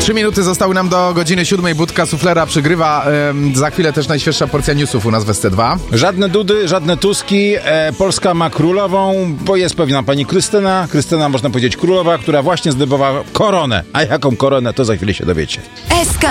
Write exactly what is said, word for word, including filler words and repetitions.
Trzy minuty zostały nam do godziny siódmej. Budka Suflera przygrywa. Ym, za chwilę też najświeższa porcja newsów u nas w S C dwa. Żadne Dudy, żadne Tuski. E, Polska ma królową, bo jest pewna pani Krystyna. Krystyna, można powiedzieć, królowa, która właśnie zdobywała koronę. A jaką koronę, to za chwilę się dowiecie. S K